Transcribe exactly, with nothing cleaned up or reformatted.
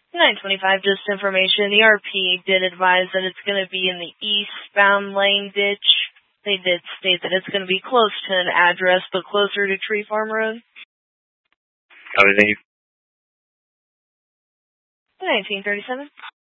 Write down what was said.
nine twenty-five, just information. The R P did advise that it's going to be in the eastbound lane ditch. They did state that it's going to be close to an address, but closer to Tree Farm Road. Copy, thank you. nineteen thirty-seven.